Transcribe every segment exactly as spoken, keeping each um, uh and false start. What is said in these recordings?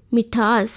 मिठास,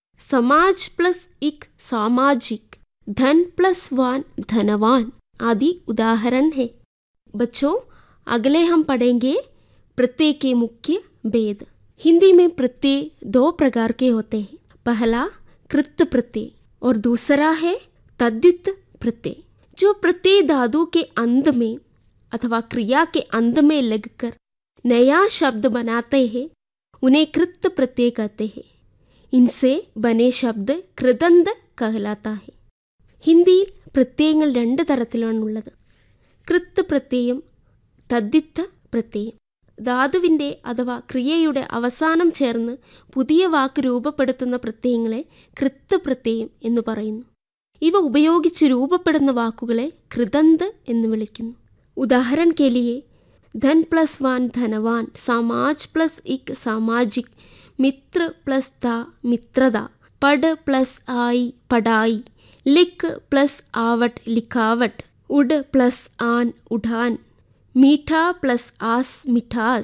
समाज प्लस इक सामाजिक, धन प्लस वान धनवान आदि उदाहरण है। बच्चों, अगले हम पढ़ेंगे प्रत्यय के मुख्य भेद। हिंदी में प्रत्यय दो प्रकार के होते हैं। पहला कृत प्रत्यय और दूसरा है तद्धित प्रत्यय। जो प्रत्यय धातु के अंत में अथवा क्रिया के अंत में लगकर नया शब्द बनाते हैं उन्हें कृत प्रत्यय कहते हैं। इनसे बने शब्द कृदंत कहलाता है। ഹിന്ദിയിൽ പ്രത്യയങ്ങൾ രണ്ട് തരത്തിലാണുള്ളത്. കൃത്ത് പ്രത്യയം, തദ്ധിത്ത പ്രത്യയം. ധാതുവിൻ്റെ അഥവാ ക്രിയയുടെ അവസാനം ചേർന്ന് പുതിയ വാക്ക് രൂപപ്പെടുത്തുന്ന പ്രത്യയങ്ങളെ കൃത്ത് പ്രത്യയം എന്ന് പറയുന്നു. ഇവ ഉപയോഗിച്ച് രൂപപ്പെടുന്ന വാക്കുകളെ കൃദന്ത് എന്ന് വിളിക്കുന്നു. ഉദാഹरण के लिए धन प्लस वान धनवान, समाज प्लस इक सामाजिक, मित्र प्लस दा मित्रदा, पढ़ प्लस आई पढ़ाई, लिख प्लस आवट लिखावट, उड़ प्लस आन उड़ान, मीठा प्लस आस मिठास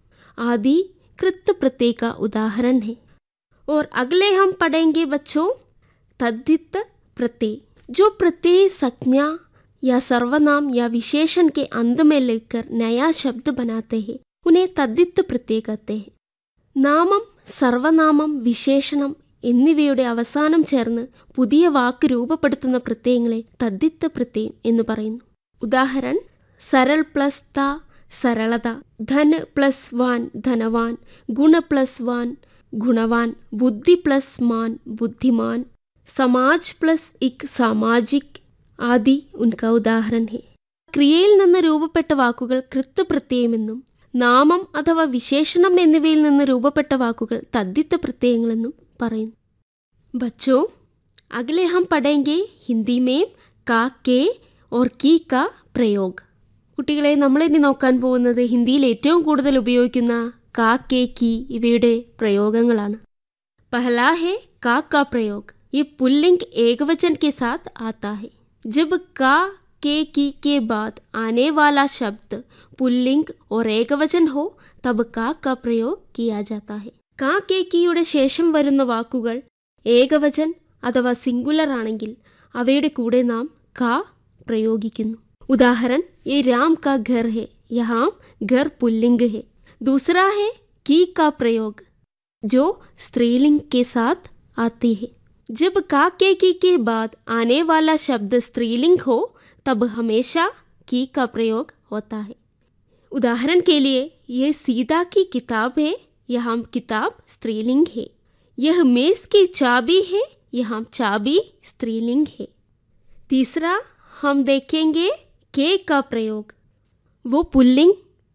आदि कृत प्रत्यय का उदाहरण है। और अगले हम पढ़ेंगे बच्चों तद्धित प्रत्यय। जो प्रत्यय संज्ञा या सर्वनाम या विशेषण के अंत में लेकर नया शब्द बनाते हैं उन्हें तद्धित प्रत्यय कहते हैं. നാമം, സർവനാമം, വിശേഷണം എന്നിവയുടെ അവസാനം ചേർന്ന് പുതിയ വാക്ക് രൂപപ്പെടുത്തുന്ന പ്രത്യയങ്ങളെ തദ്ധിത്ത പ്രത്യയം എന്ന് പറയുന്നു. ഉദാഹരണം सरल प्लस ता सरलता, धन प्लस वान धनवान, गुण प्लस वान गुणवान, बुद्धि प्लस मान बुद्धिमान, समाज प्लस इक सामाजिक ആദി ഉൻക ഉദാഹരണം ഹെ. ക്രിയയിൽ നിന്ന് രൂപപ്പെട്ട വാക്കുകൾ കൃത്ത് പ്രത്യയമെന്നും നാമം അഥവാ വിശേഷണം എന്നിവയിൽ നിന്ന് രൂപപ്പെട്ട വാക്കുകൾ തദ്ധിത്ത പ്രത്യയങ്ങളെന്നും പറയുന്നു. ബച്ചോ, അഗലെ ഹം പഠേംഗെ ഹിന്ദി മേം കാ, കെ ഓർ കി കാ പ്രयोग. കുട്ടികളെ, നമ്മളിനി നോക്കാൻ പോകുന്നത് ഹിന്ദിയിൽ ഏറ്റവും കൂടുതൽ ഉപയോഗിക്കുന്ന കാ, കെ, കി ഇവയുടെ പ്രയോഗങ്ങളാണ്. പഹലാ ഹെ കാ കാ പ്രयोग. ये पुल्लिंग एकवचन के साथ आता है. जब का, के, की के बाद आने वाला शब्द पुल्लिंग और एकवचन हो तब का का प्रयोग किया जाता है. का, के, കിയുടെ ശേഷം വരുന്ന വാക്കുകൾ ഏകവചൻ അഥവാ സിംഗുലർ ആണെങ്കിൽ അവയുടെ കൂടെ നാം കാ പ്രയോഗിക്കുന്നു. ഉദാഹരണം ये राम का घर है, यहाँ घर पुल्लिंग है. दूसरा है की का प्रयोग जो स्त्रीलिंग के साथ आती है. जब का, के, की के बाद आने वाला शब्द स्त्रीलिंग हो तब हमेशा की का प्रयोग होता है. उदाहरण के लिए यह सीता की किताब है, यहाँ किताब स्त्रीलिंग है. यह मेज की चाबी है, यहाँ चाबी स्त्रीलिंग है. तीसरा हम देखेंगे के का प्रयोग. वो पुल्लिंग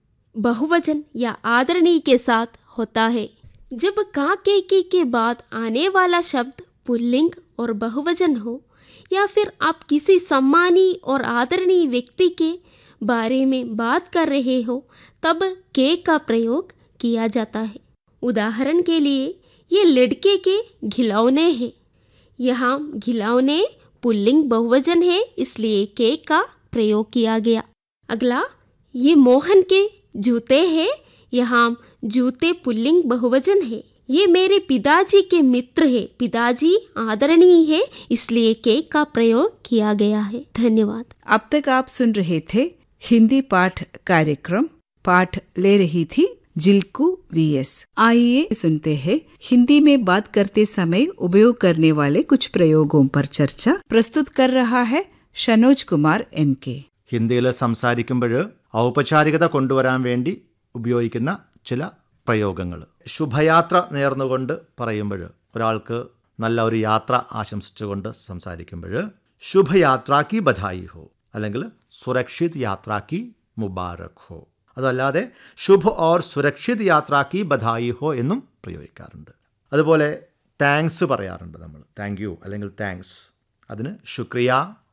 बहुवचन या आदरणीय के साथ होता है. जब का, के, की के बाद आने वाला शब्द पुल्लिंग और बहुवचन हो या फिर आप किसी सम्मानीय और आदरणीय व्यक्ति के बारे में बात कर रहे हो तब के का प्रयोग किया जाता है. उदाहरण के लिए ये लड़के के खिलौने हैं, यहाँ खिलौने पुल्लिंग बहुवचन है इसलिए के का प्रयोग किया गया. अगला ये मोहन के जूते हैं, यहाँ जूते पुल्लिंग बहुवचन है. ये मेरे पिताजी के मित्र है, पिताजी आदरणीय है इसलिए के का प्रयोग किया गया है. धन्यवाद. अब तक आप सुन रहे थे हिंदी पाठ कार्यक्रम. पाठ ले रही थी जिल्कू वी एस. आइए सुनते हैं हिंदी में बात करते समय उपयोग करने वाले कुछ प्रयोगों पर चर्चा. प्रस्तुत कर रहा है ഷനോജ് കുമാർ എൻ കെ. ഹിന്ദിയിൽ സംസാരിക്കുമ്പോൾ ഔപചാരികത കൊണ്ടുവരാൻ വേണ്ടി ഉപയോഗിക്കുന്ന ചില പ്രയോഗങ്ങൾ. ശുഭയാത്ര നേർന്നുകൊണ്ട് പറയുമ്പോൾ, ഒരാൾക്ക് നല്ല ഒരു യാത്ര ആശംസിച്ചുകൊണ്ട് സംസാരിക്കുമ്പോൾ ശുഭയാത്രാക്കി ബധായി ഹോ അല്ലെങ്കിൽ സുരക്ഷിത് യാത്രാക്കി മുബാരക് ഹോ. അതല്ലാതെ ശുഭ് ഓർ സുരക്ഷിത് യാത്രാക്കി ബധായി ഹോ എന്നും പ്രയോഗിക്കാറുണ്ട്. അതുപോലെ താങ്ക്സ് പറയാറുണ്ട് നമ്മൾ. താങ്ക് യു അല്ലെങ്കിൽ താങ്ക്സ്, അതിന് ശുക്രിയ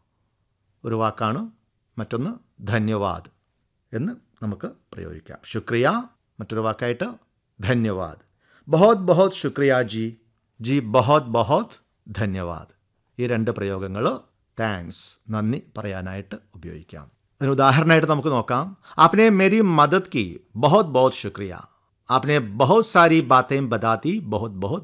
ഒരു വാക്കാണ്. മറ്റൊന്ന് ധന്യവാദ് എന്ന് നമുക്ക് പ്രയോഗിക്കാം. ശുക്രിയ മറ്റൊരു വാക്കായിട്ട് ധന്യവാദ്. ബഹോത് ബഹോത് ശുക്രിയ ജി, ജി ബഹോത് ബഹോത് ധന്യവാദ്. ഈ രണ്ട് പ്രയോഗങ്ങൾ താങ്ക്സ് നന്ദി പറയാനായിട്ട് ഉപയോഗിക്കാം. അതിന് ഉദാഹരണമായിട്ട് നമുക്ക് നോക്കാം. ആപ്നെ മേരി മദദ് കി ബഹോത് ബഹോത് ശുക്രിയ. ആപ്നെ ബഹോത് സാരി ബാതേം ബതാതി ബഹോത് ബഹോത്